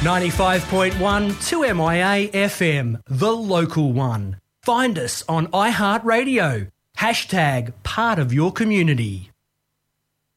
95.1 2MIA FM, the local one. Find us on iHeartRadio. # part of your community.